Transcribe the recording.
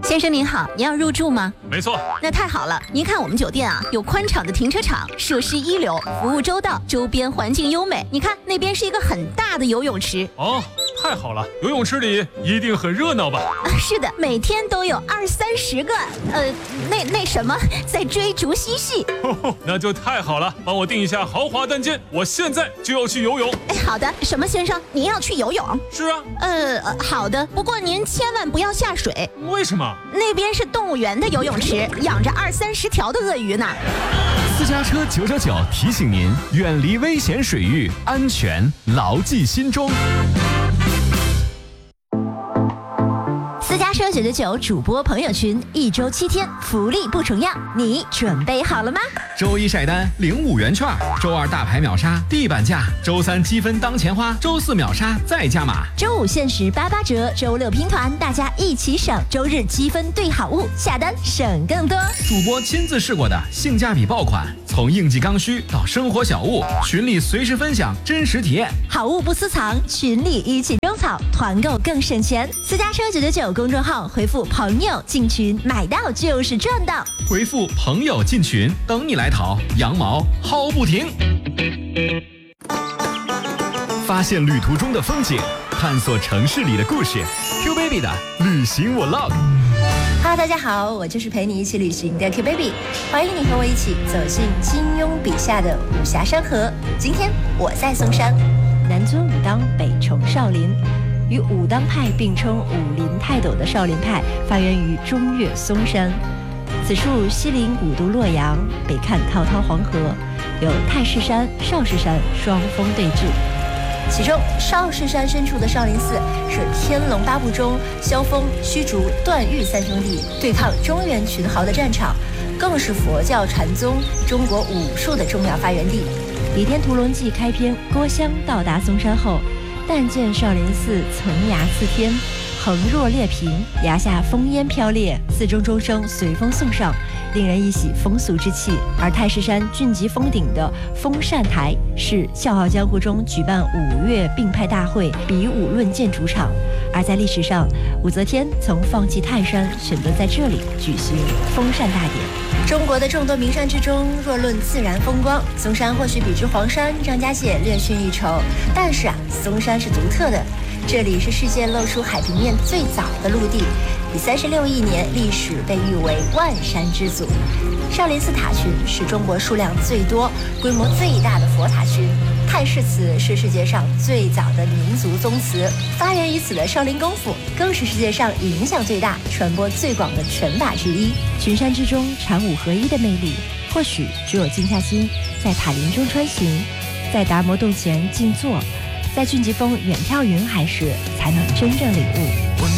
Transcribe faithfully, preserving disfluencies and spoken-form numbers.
先生您好，您要入住吗？ 没错。 那太好了，您看我们酒店啊，有宽敞的停车场，设施一流，服务周到，周边环境优美。你看那边是一个很大的游泳池。 哦，太好了，游泳池里一定很热闹吧？ 啊，是的，每天都有二三十个，呃，那那什么，在追逐嬉戏。 呵呵，那就太好了，帮我订一下豪华单间，我现在就要去游泳。 哎，好的，什么先生，您要去游泳？ 是啊。 呃，好的，不过您千万不要下水。 为什么？ 那边是动物园的游泳池，养着二三十条的鳄鱼呢。 私家车九九九提醒您，远离危险水域，安全牢记心中。 私家车九九九主播朋友群，一周七天，福利不重样，你准备好了吗？ 周一晒单领五元券，周二大牌秒杀地板价，周三积分当钱花，周四秒杀再加码， 周五限时八八折，周六拼团，大家一起省，周日积分兑好物，下单省更多。 主播亲自试过的性价比爆款，从应季刚需到生活小物，群里随时分享真实体验， 好物不私藏，群里一起种草，团购更省钱。私家车九九九公众号回复朋友进群，买到就是赚到。 回复朋友进群，等你来淘，羊毛薅不停。发现旅途中的风景，探索城市里的故事。Q Baby 的旅行 Vlog。Hello， 大家好，我就是陪你一起旅行的 Q Baby， 欢迎你和我一起走进金庸笔下的武侠山河。今天我在嵩山， 南尊武当，北崇少林。与武当派并称武林泰斗的少林派，发源于中岳嵩山。此处西临古都洛阳，北看滔滔黄河，有太师山、少室山双峰对峙。 其中少室山深处的少林寺是天龙八部中萧峰、虚竹、段誉三兄弟对抗中原群豪的战场，更是佛教禅宗、中国武术的重要发源地。 《倚天屠龙记》开篇，郭襄到达嵩山后，但见少林寺层崖刺天，横若裂屏，崖下烽烟飘列，寺中钟声随风送上，令人一洗风俗之气。而太师山峻极峰顶的风扇台是笑傲江湖中举办五岳并派大会比武论剑主场，而在历史上，武则天曾放弃泰山，选择在这里举行风扇大典。 中国的众多名山之中，若论自然风光，嵩山或许比之黄山、张家界略逊一筹，但是啊，嵩山是独特的。这里是世界露出海平面最早的陆地，以三十六亿年历史被誉为万山之祖。少林寺塔群是中国数量最多、规模最大的佛塔群。太式祠是世界上最早的民族宗祠，发源于此的少林功夫更是世界上影响最大、传播最广的拳法之一。 群山之中禅武合一的魅力，或许只有静下心，在塔林中穿行，在达摩洞前静坐，在峻极峰远眺云海时，才能真正领悟。